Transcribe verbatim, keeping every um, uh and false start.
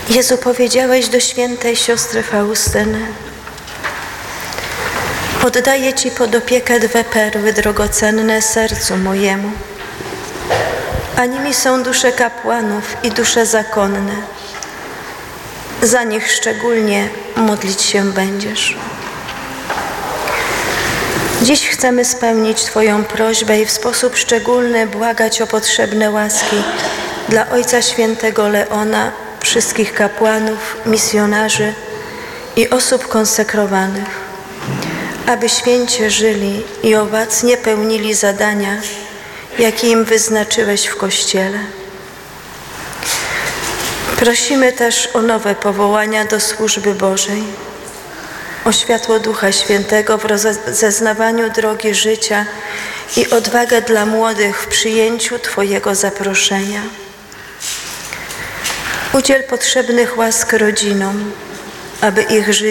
Jezu, powiedziałeś do świętej siostry Faustyny: oddaję Ci pod opiekę dwie perły drogocenne sercu mojemu, a nimi są dusze kapłanów i dusze zakonne. Za nich szczególnie modlić się będziesz. Dziś chcemy spełnić Twoją prośbę i w sposób szczególny błagać o potrzebne łaski dla Ojca Świętego Leona, wszystkich kapłanów, misjonarzy i osób konsekrowanych, aby święcie żyli i owacnie pełnili zadania, jakie im wyznaczyłeś w Kościele. Prosimy też o nowe powołania do służby Bożej, o światło Ducha Świętego w rozeznawaniu drogi życia i odwagę dla młodych w przyjęciu Twojego zaproszenia. Udziel potrzebnych łask rodzinom, aby ich życie